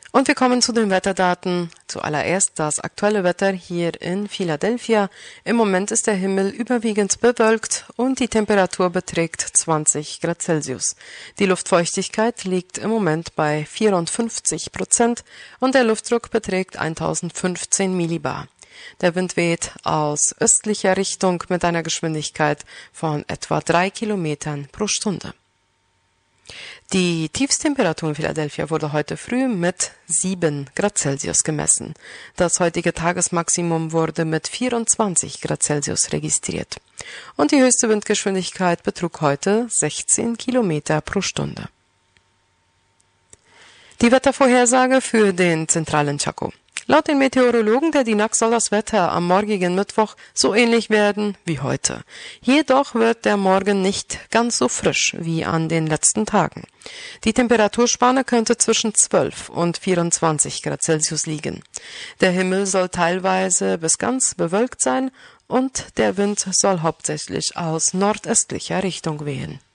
Und wir kommen zu den Wetterdaten. Zuallererst das aktuelle Wetter hier in Philadelphia. Im Moment ist der Himmel überwiegend bewölkt und die Temperatur beträgt 20 Grad Celsius. Die Luftfeuchtigkeit liegt im Moment bei 54% und der Luftdruck beträgt 1015 Millibar. Der Wind weht aus östlicher Richtung mit einer Geschwindigkeit von etwa 3 Kilometern pro Stunde. Die Tiefsttemperatur in Philadelphia wurde heute früh mit 7 Grad Celsius gemessen. Das heutige Tagesmaximum wurde mit 24 Grad Celsius registriert. Und die höchste Windgeschwindigkeit betrug heute 16 Kilometer pro Stunde. Die Wettervorhersage für den zentralen Chaco. Laut den Meteorologen der DINAC soll das Wetter am morgigen Mittwoch so ähnlich werden wie heute. Jedoch wird der Morgen nicht ganz so frisch wie an den letzten Tagen. Die Temperaturspanne könnte zwischen 12 und 24 Grad Celsius liegen. Der Himmel soll teilweise bis ganz bewölkt sein und der Wind soll hauptsächlich aus nordöstlicher Richtung wehen.